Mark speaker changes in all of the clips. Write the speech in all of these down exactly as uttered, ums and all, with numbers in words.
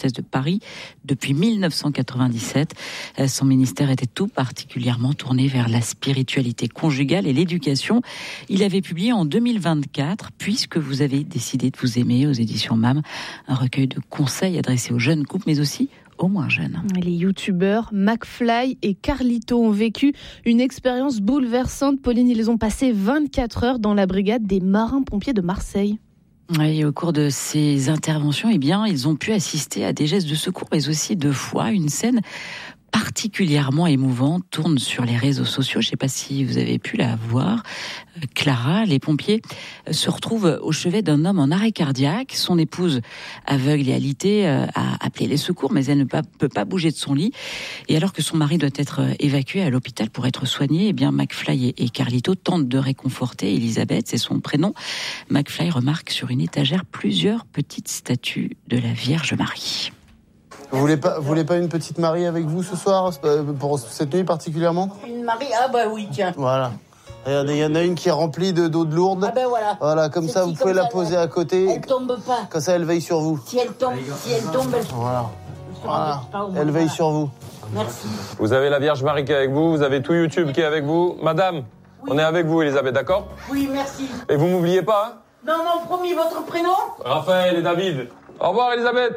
Speaker 1: de Paris depuis mille neuf cent quatre-vingt-dix-sept. Son ministère était tout particulièrement tourné vers la spiritualité conjugale et l'éducation. Il avait publié en deux mille vingt-quatre, Puisque vous avez décidé de vous aimer, aux éditions M A M, un recueil de conseils adressés aux jeunes couples, mais aussi aux moins jeunes.
Speaker 2: Les youtubeurs McFly et Carlito ont vécu une expérience bouleversante. Pauline, ils ont passé vingt-quatre heures dans la brigade des marins-pompiers de Marseille.
Speaker 1: Et au cours de ces interventions, eh bien, ils ont pu assister à des gestes de secours, mais aussi de foi. Une scène particulièrement émouvante tourne sur les réseaux sociaux. Je ne sais pas si vous avez pu la voir. Clara, les pompiers se retrouvent au chevet d'un homme en arrêt cardiaque. Son épouse, aveugle et alitée, a appelé les secours, mais elle ne peut pas bouger de son lit. Et alors que son mari doit être évacué à l'hôpital pour être soigné, eh bien, McFly et Carlito tentent de réconforter Elisabeth, c'est son prénom. McFly remarque sur une étagère plusieurs petites statues de la Vierge Marie.
Speaker 3: Vous voulez pas, vous voulez pas une petite Marie avec vous ce soir, pour cette nuit particulièrement ?
Speaker 4: Une Marie, ah bah oui, tiens.
Speaker 3: Voilà. Regardez, il y en a une qui est remplie de, d'eau de lourde.
Speaker 4: Ah ben voilà.
Speaker 3: Voilà, comme
Speaker 4: C'est
Speaker 3: ça, vous pouvez la
Speaker 4: ça,
Speaker 3: poser
Speaker 4: là.
Speaker 3: à côté.
Speaker 4: Elle tombe pas.
Speaker 3: Comme ça, elle veille sur vous.
Speaker 4: Si elle tombe, si elle tombe, elle...
Speaker 3: Voilà. Voilà.
Speaker 4: Pas,
Speaker 3: Elle veille
Speaker 4: voilà.
Speaker 3: sur vous.
Speaker 4: Merci.
Speaker 5: Vous avez la Vierge Marie qui est avec vous, vous avez tout YouTube qui est avec vous. Madame, oui. On est avec vous, Elisabeth, d'accord ?
Speaker 4: Oui, merci.
Speaker 5: Et vous m'oubliez pas, hein ?
Speaker 4: Non, non, promis, votre prénom ?
Speaker 5: Raphaël et David. Au revoir, Elisabeth.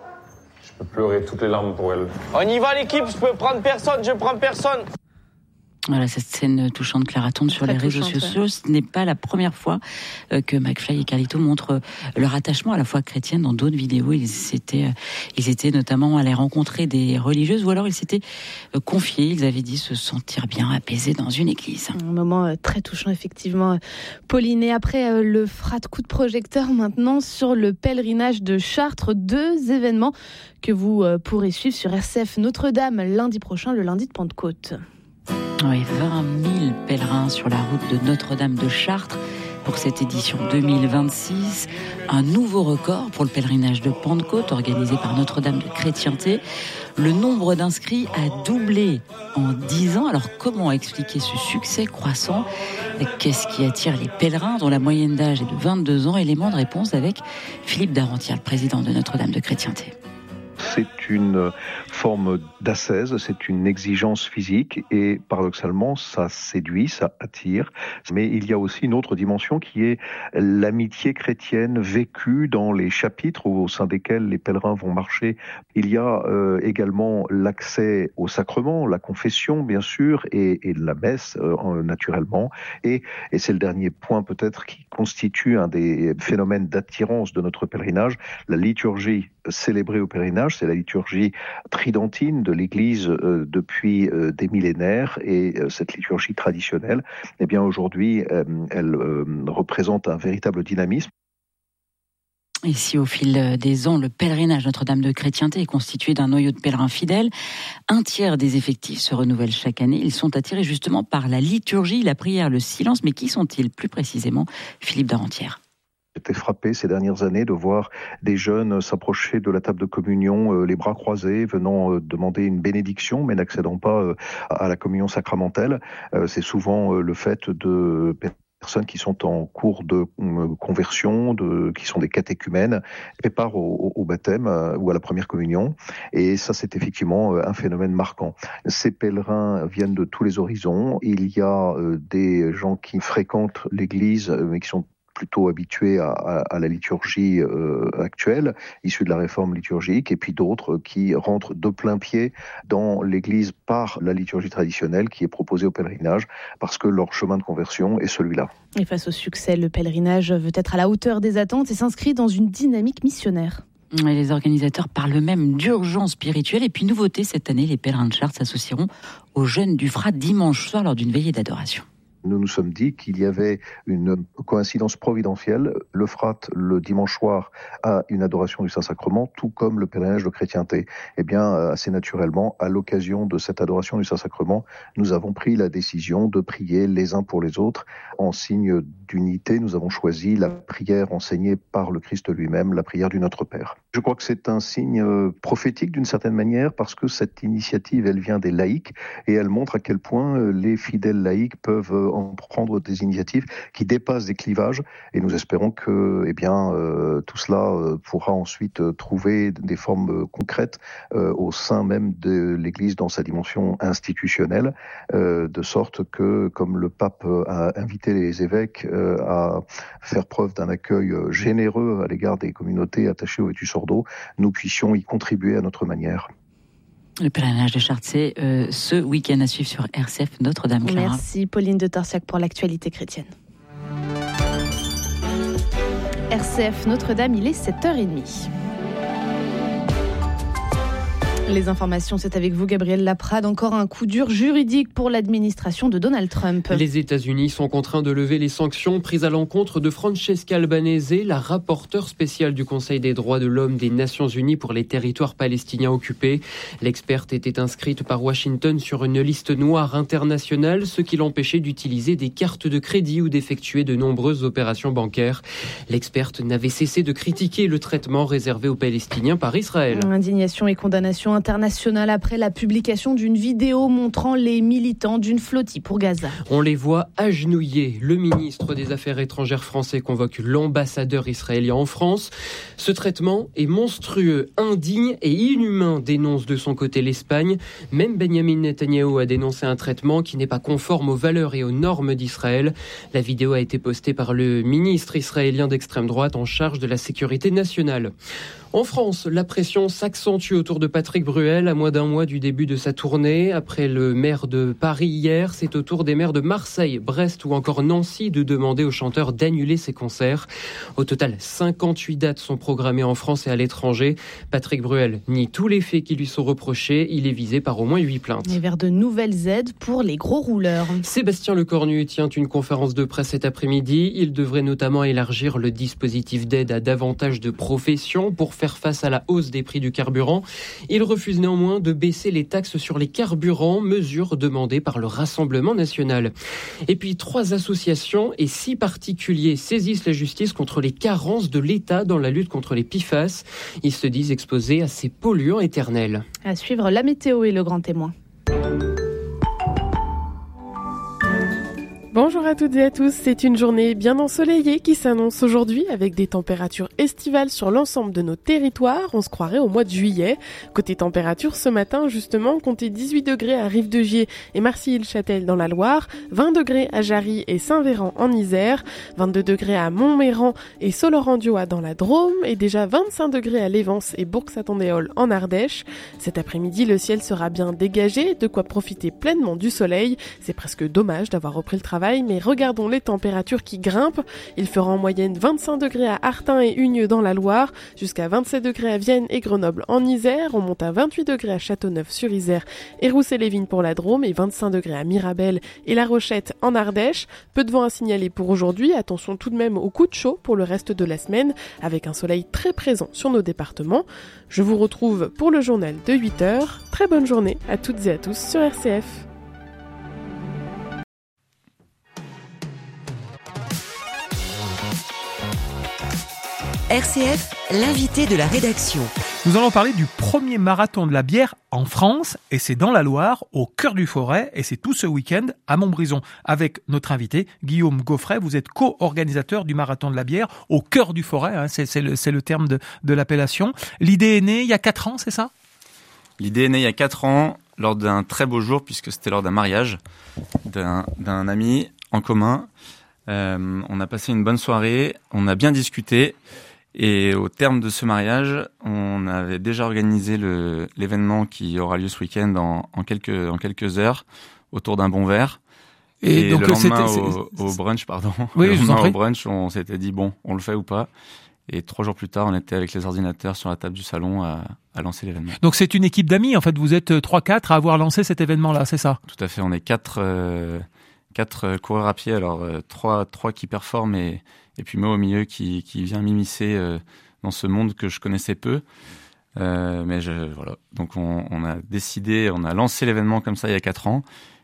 Speaker 5: Je peux pleurer toutes les larmes pour elle.
Speaker 6: On y va l'équipe, je peux prendre personne, je prends personne.
Speaker 1: Voilà, cette scène touchante, Clara, tombe sur
Speaker 2: Très
Speaker 1: les réseaux
Speaker 2: touchante,
Speaker 1: sociaux.
Speaker 2: ouais.
Speaker 1: Ce n'est pas la première fois que McFly et Carlito montrent leur attachement à la foi chrétienne. Dans d'autres vidéos, ils étaient, ils étaient notamment allés rencontrer des religieuses, ou alors ils s'étaient confiés. Ils avaient dit se sentir bien apaisés dans une église.
Speaker 2: Un moment très touchant, effectivement. Pauline, et après le frat coup de projecteur maintenant sur le pèlerinage de Chartres, deux événements que vous pourrez suivre sur R C F Notre-Dame lundi prochain, le lundi de Pentecôte.
Speaker 1: Oui, vingt mille pèlerins sur la route de Notre-Dame de Chartres pour cette édition deux mille vingt-six. Un nouveau record pour le pèlerinage de Pentecôte organisé par Notre-Dame de Chrétienté. Le nombre d'inscrits a doublé en dix ans. Alors comment expliquer ce succès croissant ? Qu'est-ce qui attire les pèlerins dont la moyenne d'âge est de vingt-deux ans ? Élément de réponse avec Philippe Darentière, le président de Notre-Dame de Chrétienté.
Speaker 7: C'est une forme d'ascèse, c'est une exigence physique et paradoxalement ça séduit, ça attire. Mais il y a aussi une autre dimension qui est l'amitié chrétienne vécue dans les chapitres au sein desquels les pèlerins vont marcher. Il y a euh, également l'accès au sacrement, la confession bien sûr et, et la messe euh, naturellement. Et, et c'est le dernier point peut-être qui constitue un des phénomènes d'attirance de notre pèlerinage, la liturgie célébrée au pèlerinage. C'est la liturgie tridentine de l'Église euh, depuis euh, des millénaires et euh, cette liturgie traditionnelle, eh bien aujourd'hui, euh, elle euh, représente un véritable dynamisme.
Speaker 1: Et si au fil des ans, le pèlerinage Notre-Dame de Chrétienté est constitué d'un noyau de pèlerins fidèles, un tiers des effectifs se renouvellent chaque année. Ils sont attirés justement par la liturgie, la prière, le silence. Mais qui sont-ils plus précisément ? Philippe Darentière.
Speaker 7: J'étais frappé ces dernières années de voir des jeunes s'approcher de la table de communion, euh, les bras croisés, venant euh, demander une bénédiction, mais n'accédant pas euh, à la communion sacramentelle. Euh, c'est souvent euh, le fait de personnes qui sont en cours de euh, conversion, de, qui sont des catéchumènes, préparent au, au baptême euh, ou à la première communion. Et ça, c'est effectivement euh, un phénomène marquant. Ces pèlerins viennent de tous les horizons. Il y a euh, des gens qui fréquentent l'église, euh, mais qui sont plutôt habitués à, à, à la liturgie euh, actuelle, issue de la réforme liturgique, et puis d'autres qui rentrent de plein pied dans l'Église par la liturgie traditionnelle qui est proposée au pèlerinage, parce que leur chemin de conversion est celui-là.
Speaker 2: Et face au succès, le pèlerinage veut être à la hauteur des attentes et s'inscrit dans une dynamique missionnaire.
Speaker 1: Et les organisateurs parlent même d'urgence spirituelle. Et puis nouveauté, cette année, les pèlerins de Chartres s'associeront aux jeunes du Frat dimanche soir lors d'une veillée d'adoration.
Speaker 7: Nous nous sommes dit qu'il y avait une coïncidence providentielle. Le Frat, le dimanche soir, a une adoration du Saint-Sacrement, tout comme le pèlerinage de Chrétienté. Eh bien, assez naturellement, à l'occasion de cette adoration du Saint-Sacrement, nous avons pris la décision de prier les uns pour les autres. En signe d'unité, nous avons choisi la prière enseignée par le Christ lui-même, la prière du Notre Père. Je crois que c'est un signe prophétique d'une certaine manière parce que cette initiative, elle vient des laïcs et elle montre à quel point les fidèles laïcs peuvent en prendre des initiatives qui dépassent des clivages et nous espérons que eh bien, euh, tout cela euh, pourra ensuite euh, trouver des formes euh, concrètes euh, au sein même de l'Église dans sa dimension institutionnelle, euh, de sorte que, comme le pape a invité les évêques euh, à faire preuve d'un accueil généreux à l'égard des communautés attachées au Vétus Ordo, nous puissions y contribuer à notre manière.
Speaker 1: Le pèlerinage de Chartres, c'est euh, ce week-end à suivre sur R C F Notre-Dame. Clara.
Speaker 2: Merci Pauline de Torsiac pour l'actualité chrétienne. R C F Notre-Dame, il est sept heures trente. Les informations, c'est avec vous, Gabriel Laprade. Encore un coup dur juridique pour l'administration de Donald Trump.
Speaker 8: Les États-Unis sont contraints de lever les sanctions prises à l'encontre de Francesca Albanese, la rapporteure spéciale du Conseil des droits de l'homme des Nations Unies pour les territoires palestiniens occupés. L'experte était inscrite par Washington sur une liste noire internationale, ce qui l'empêchait d'utiliser des cartes de crédit ou d'effectuer de nombreuses opérations bancaires. L'experte n'avait cessé de critiquer le traitement réservé aux Palestiniens par Israël.
Speaker 2: Indignation et condamnation internationale après la publication d'une vidéo montrant les militants d'une flottille pour Gaza.
Speaker 8: On les voit agenouillés. Le ministre des Affaires étrangères français convoque l'ambassadeur israélien en France. Ce traitement est monstrueux, indigne et inhumain, dénonce de son côté l'Espagne. Même Benjamin Netanyahou a dénoncé un traitement qui n'est pas conforme aux valeurs et aux normes d'Israël. La vidéo a été postée par le ministre israélien d'extrême droite en charge de la sécurité nationale. En France, la pression s'accentue autour de Patrick Bruel à moins d'un mois du début de sa tournée. Après le maire de Paris hier, c'est au tour des maires de Marseille, Brest ou encore Nancy de demander au chanteur d'annuler ses concerts. Au total, cinquante-huit dates sont programmées en France et à l'étranger. Patrick Bruel nie tous les faits qui lui sont reprochés. Il est visé par au moins huit plaintes.
Speaker 2: Et vers de nouvelles aides pour les gros rouleurs.
Speaker 8: Sébastien Lecornu tient une conférence de presse cet après-midi. Il devrait notamment élargir le dispositif d'aide à davantage de professions pour faire face à la hausse des prix du carburant. Il refuse néanmoins de baisser les taxes sur les carburants, mesure demandée par le Rassemblement national. Et puis, trois associations et six particuliers saisissent la justice contre les carences de l'État dans la lutte contre les P F A S. Ils se disent exposés à ces polluants éternels.
Speaker 2: À suivre, la météo et le grand témoin.
Speaker 9: Bonjour à toutes et à tous, c'est une journée bien ensoleillée qui s'annonce aujourd'hui avec des températures estivales sur l'ensemble de nos territoires, on se croirait au mois de juillet. Côté température, ce matin justement, comptez dix-huit degrés à Rive-de-Gier et Marcilly-le-Châtel dans la Loire, vingt degrés à Jarry et Saint-Véran en Isère, vingt-deux degrés à Montméran et Sault-Laurent-du-Oise dans la Drôme et déjà vingt-cinq degrés à Lévence et Bourg-Saint-Andéol en Ardèche. Cet après-midi, le ciel sera bien dégagé, de quoi profiter pleinement du soleil. C'est presque dommage d'avoir repris le travail, mais regardons les températures qui grimpent. Il fera en moyenne vingt-cinq degrés à Artin et Unieux dans la Loire, jusqu'à vingt-sept degrés à Vienne et Grenoble en Isère. On monte à vingt-huit degrés à Châteauneuf-sur-Isère et Roussel-les-Vignes pour la Drôme et vingt-cinq degrés à Mirabel et La Rochette en Ardèche. Peu de vent à signaler pour aujourd'hui. Attention tout de même au coup de chaud pour le reste de la semaine, avec un soleil très présent sur nos départements. Je vous retrouve pour le journal de huit heures. Très bonne journée à toutes et à tous sur R C F.
Speaker 10: R C F, l'invité de la rédaction.
Speaker 11: Nous allons parler du premier marathon de la bière en France, et c'est dans la Loire, au cœur du Forêt, et c'est tout ce week-end à Montbrison, avec notre invité, Guillaume Gaufret. Vous êtes co-organisateur du marathon de la bière, au cœur du Forêt, hein, c'est, c'est, le, c'est le terme de, de l'appellation. L'idée est née il y a quatre ans, c'est ça ?
Speaker 12: L'idée est née il y a quatre ans, lors d'un très beau jour, puisque c'était lors d'un mariage d'un, d'un ami en commun. Euh, on a passé une bonne soirée, on a bien discuté. Et au terme de ce mariage, on avait déjà organisé le, l'événement qui aura lieu ce week-end en, en, quelques, en quelques heures, autour d'un bon verre. Et, et donc le lendemain c'était, au, au brunch, pardon,
Speaker 11: oui,
Speaker 12: le
Speaker 11: je vous en
Speaker 12: lendemain
Speaker 11: prie.
Speaker 12: au brunch, on s'était dit bon, on le fait ou pas. Et trois jours plus tard, on était avec les ordinateurs sur la table du salon à, à lancer l'événement.
Speaker 11: Donc c'est une équipe d'amis, en fait, vous êtes trois quatre à avoir lancé cet événement-là, c'est ça ?
Speaker 12: Tout à fait, on est quatre, euh, quatre coureurs à pied, alors euh, trois, trois qui performent et Et puis moi au milieu qui, qui vient m'immiscer euh, dans ce monde que je connaissais peu. Euh, mais je, voilà. Donc on, on a décidé, on a lancé l'événement comme ça il y a quatre ans.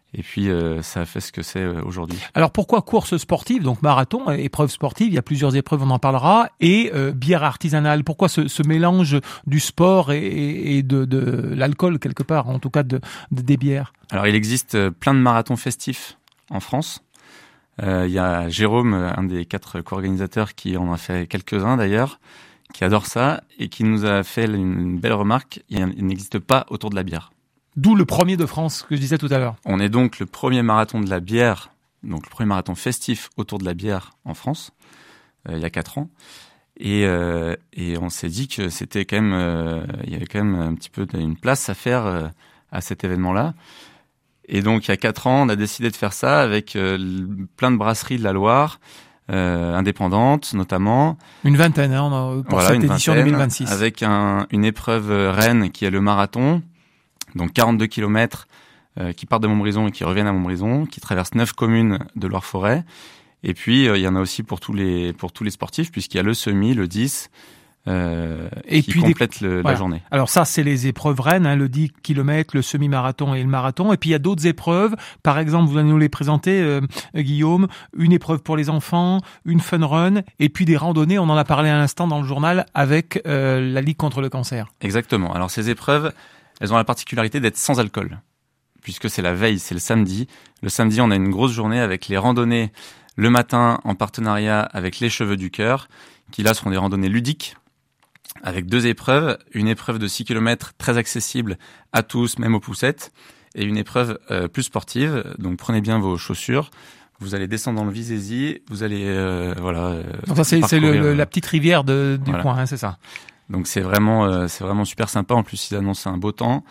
Speaker 12: Et puis, euh, ça a fait ce que c'est euh, aujourd'hui.
Speaker 11: Alors, pourquoi course sportive, donc marathon, épreuve sportive, il y a plusieurs épreuves, on en parlera, et euh, bière artisanale? Pourquoi ce, ce mélange du sport et, et de, de l'alcool, quelque part, en tout cas de, de, des bières?
Speaker 12: Alors, il existe plein de marathons festifs en France. Euh, il y a Jérôme, un des quatre co-organisateurs, qui en a fait quelques-uns d'ailleurs, qui adore ça, et qui nous a fait une belle remarque, il, il n'existe pas autour de la bière.
Speaker 11: D'où le premier de France que je disais tout à l'heure.
Speaker 12: On est donc le premier marathon de la bière, donc le premier marathon festif autour de la bière en France, euh, il y a quatre ans. Et, euh, et on s'est dit que c'était quand même, euh, il y avait quand même un petit peu une place à faire euh, à cet événement-là. Et donc il y a quatre ans, on a décidé de faire ça avec euh, plein de brasseries de la Loire, euh, indépendantes notamment.
Speaker 11: Une vingtaine, hein, on a, pour
Speaker 12: voilà,
Speaker 11: cette édition deux mille vingt-six.
Speaker 12: Avec un, une épreuve reine qui est le marathon. Donc quarante-deux kilomètres euh, qui partent de Montbrison et qui reviennent à Montbrison, qui traversent neuf communes de Loire-Forêt. Et puis euh, il y en a aussi pour tous les pour tous les sportifs, puisqu'il y a le semi, le dix, euh, et qui puis complètent des... le, voilà. la journée.
Speaker 11: Alors ça, c'est les épreuves reines, hein, le dix kilomètres, le semi-marathon et le marathon. Et puis il y a d'autres épreuves. Par exemple, vous allez nous les présenter, euh, Guillaume. Une épreuve pour les enfants, une fun run, et puis des randonnées. On en a parlé à l'instant dans le journal avec euh, la Ligue contre le cancer.
Speaker 12: Exactement. Alors ces épreuves, elles ont la particularité d'être sans alcool, puisque c'est la veille, c'est le samedi. Le samedi, on a une grosse journée avec les randonnées le matin en partenariat avec les Cheveux du Cœur, qui là seront des randonnées ludiques, avec deux épreuves. Une épreuve de six kilomètres très accessible à tous, même aux poussettes, et une épreuve euh, plus sportive. Donc prenez bien vos chaussures. Vous allez descendre dans le Visézy, vous allez... Euh, voilà. Euh,
Speaker 11: Donc ça, c'est, c'est le, le, la petite rivière de, du voilà. coin, hein, c'est ça.
Speaker 12: Donc c'est vraiment euh, c'est vraiment super sympa. En plus, ils annoncent un beau temps.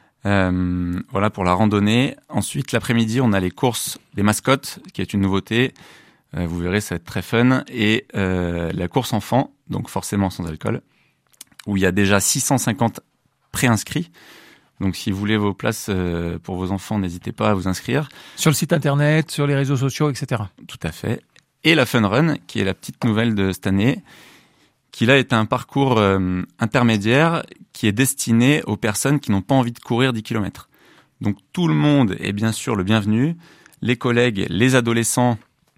Speaker 12: Euh, voilà pour la randonnée. Ensuite, l'après-midi, on a les courses des mascottes, qui est une nouveauté. Euh, vous verrez, ça va être très fun. Et euh, la course enfant, donc forcément sans alcool, où il y a déjà six cent cinquante préinscrits. Donc si vous voulez vos places euh, pour vos enfants, n'hésitez pas à vous inscrire.
Speaker 11: Sur le site internet, sur les réseaux sociaux, et cetera.
Speaker 12: Tout à fait. Et la Fun Run, qui est la petite nouvelle de cette année, qui là est un parcours euh, intermédiaire qui est destiné aux personnes qui n'ont pas envie de courir dix kilomètres. Donc tout le monde est bien sûr le bienvenu, les collègues, les adolescents,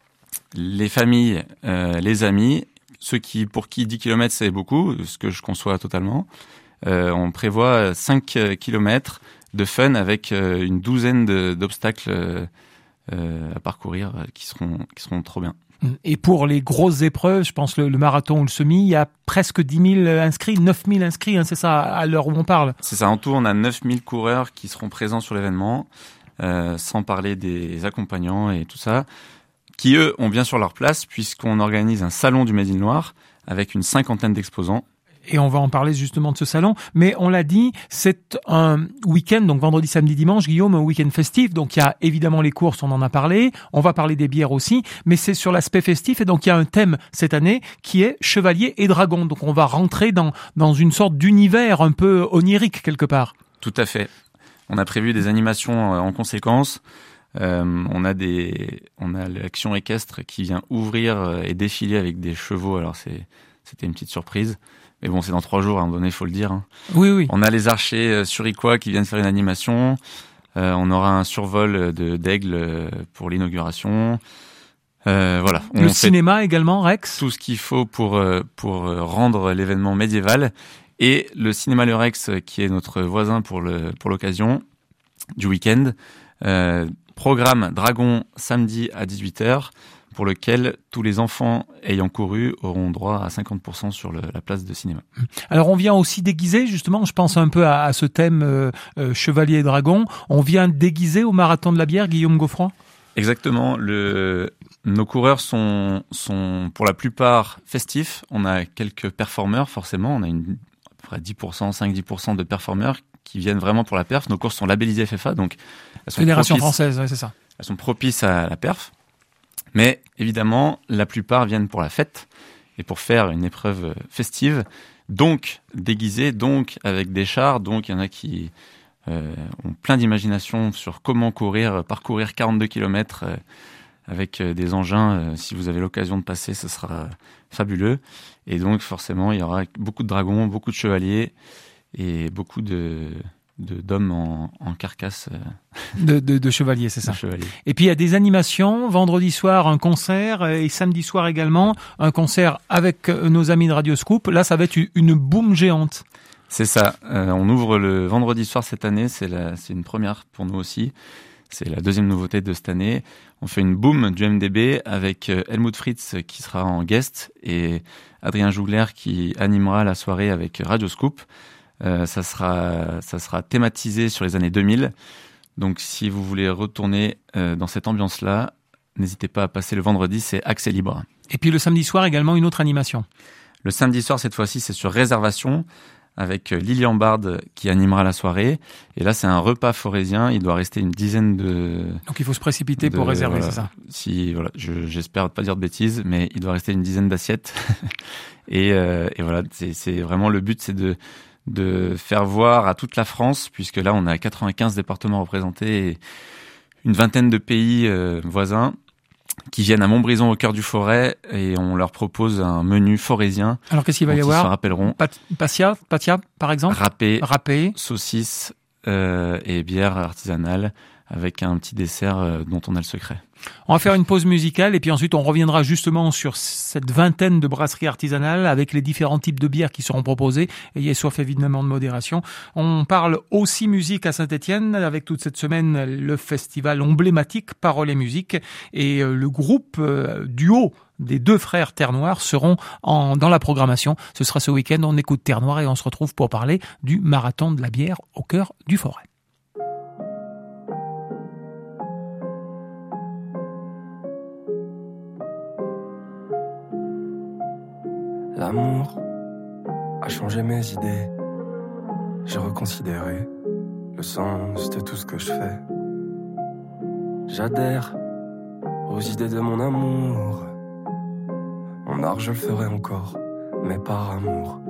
Speaker 12: les familles, euh, les amis, ceux qui pour qui dix kilomètres c'est beaucoup, ce que je conçois totalement. Euh, on prévoit cinq kilomètres de fun avec euh, une douzaine de, d'obstacles euh, euh, à parcourir euh, qui seront qui seront trop bien.
Speaker 11: Et pour les grosses épreuves, je pense le, le marathon ou le semi, il y a presque dix mille inscrits, neuf mille inscrits, hein, c'est ça, à l'heure où on parle.
Speaker 12: C'est ça, en tout, on a neuf mille coureurs qui seront présents sur l'événement, euh, sans parler des accompagnants et tout ça, qui eux ont bien sûr leur place, puisqu'on organise un salon du Made in Loire avec une cinquantaine d'exposants.
Speaker 11: Et on va en parler justement de ce salon. Mais on l'a dit, c'est un week-end, donc vendredi, samedi, dimanche, Guillaume, un week-end festif. Donc il y a évidemment les courses, on en a parlé. On va parler des bières aussi. Mais c'est sur l'aspect festif. Et donc il y a un thème cette année qui est chevalier et dragon. Donc on va rentrer dans, dans une sorte d'univers un peu onirique quelque part.
Speaker 12: Tout à fait. On a prévu des animations en conséquence. Euh, on a des, on a l'action équestre qui vient ouvrir et défiler avec des chevaux. Alors c'est, c'était une petite surprise. Mais bon, c'est dans trois jours, à un moment donné, il faut le dire. Hein.
Speaker 11: Oui, oui.
Speaker 12: On a les archers suriquois qui viennent faire une animation. Euh, on aura un survol de, d'aigle pour l'inauguration. Euh, voilà.
Speaker 11: Le cinéma également, Rex.
Speaker 12: Tout ce qu'il faut pour, pour rendre l'événement médiéval. Et le cinéma Le Rex, qui est notre voisin pour, le, pour l'occasion du week-end. Euh, programme Dragon samedi à dix-huit heures. Pour lequel tous les enfants ayant couru auront droit à cinquante pour cent sur le, la place de cinéma.
Speaker 11: Alors on vient aussi déguiser, justement, je pense un peu à, à ce thème euh, euh, chevalier et dragon, on vient déguiser au marathon de la bière, Guillaume Gaufroy ?
Speaker 12: Exactement, le, nos coureurs sont, sont pour la plupart festifs, on a quelques performeurs forcément, on a une, à peu près dix pour cent, cinq à dix pour cent de performeurs qui viennent vraiment pour la perf, nos courses sont labellisées F F A, donc elles sont
Speaker 11: Fédération
Speaker 12: propices,
Speaker 11: française, ouais, c'est ça.
Speaker 12: Elles sont propices à la perf. Mais évidemment, la plupart viennent pour la fête et pour faire une épreuve festive, donc déguisée, donc avec des chars, donc il y en a qui euh, ont plein d'imagination sur comment courir, parcourir quarante-deux kilomètres euh, avec euh, des engins. Euh, si vous avez l'occasion de passer, ce sera fabuleux. Et donc forcément, il y aura beaucoup de dragons, beaucoup de chevaliers et beaucoup de... de, d'hommes en, en carcasse. Euh,
Speaker 11: de, de, de chevalier, c'est ça.
Speaker 12: Chevalier.
Speaker 11: Et puis il y a des animations. Vendredi soir, un concert et samedi soir également un concert avec nos amis de Radio Scoop. Là, ça va être une boum géante.
Speaker 12: C'est ça. Euh, on ouvre le vendredi soir cette année. C'est, la, c'est une première pour nous aussi. C'est la deuxième nouveauté de cette année. On fait une boom du M D B avec Helmut Fritz qui sera en guest et Adrien Jougler qui animera la soirée avec Radio Scoop. Euh, ça sera, ça sera thématisé sur les années deux mille. Donc, si vous voulez retourner euh, dans cette ambiance-là, n'hésitez pas à passer le vendredi, c'est accès libre.
Speaker 11: Et puis le samedi soir également une autre animation.
Speaker 12: Le samedi soir, cette fois-ci, c'est sur réservation avec Lilian Bard qui animera la soirée. Et là, c'est un repas forésien. Il doit rester une dizaine de...
Speaker 11: Donc, il faut se précipiter
Speaker 12: de,
Speaker 11: pour réserver,
Speaker 12: voilà,
Speaker 11: c'est ça?
Speaker 12: Si, voilà, je, j'espère pas dire de bêtises, mais il doit rester une dizaine d'assiettes. et, euh, et voilà, c'est, c'est vraiment le but, c'est de, de faire voir à toute la France, puisque là, on a quatre-vingt-quinze départements représentés et une vingtaine de pays euh, voisins qui viennent à Montbrison au cœur du Forêt et on leur propose un menu forésien.
Speaker 11: Alors qu'est-ce qu'il va y avoir?
Speaker 12: Ils se rappelleront.
Speaker 11: Pat- Patia, Patia, par exemple.
Speaker 12: Râpé,
Speaker 11: Râpé,
Speaker 12: saucisses euh, et bière artisanale avec un petit dessert euh, dont on a le secret.
Speaker 11: On va faire une pause musicale et puis ensuite on reviendra justement sur cette vingtaine de brasseries artisanales avec les différents types de bières qui seront proposées. Ayez soif évidemment de modération. On parle aussi musique à Saint-Étienne avec toute cette semaine le festival emblématique Paroles et Musique et le groupe euh, duo des deux frères Terre Noire seront en, dans la programmation. Ce sera ce week-end. On écoute Terre Noire et on se retrouve pour parler du marathon de la bière au cœur du Forêt.
Speaker 13: L'amour a changé mes idées. J'ai reconsidéré le sens de tout ce que je fais. J'adhère aux idées de mon amour. Mon art, je le ferai encore, mais par amour.